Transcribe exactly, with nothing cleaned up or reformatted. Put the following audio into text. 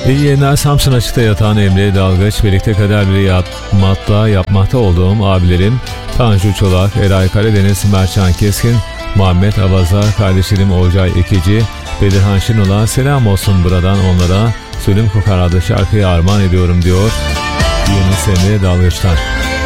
İyi yayınlar. Samsun Açık'ta yatan Emre Dalgıç, birlikte kader biri yapmakta, yapmakta olduğum abilerim Tanju Çolak, Eray Karadeniz, Mertcan Keskin, Muhammed Abaza, kardeşlerim Olcay Ekici, Bedirhan Şenol'a selam olsun buradan onlara. Sülüm Kokar adlı şarkıyı armağan ediyorum diyor Yunus Emre Dalgıç'tan.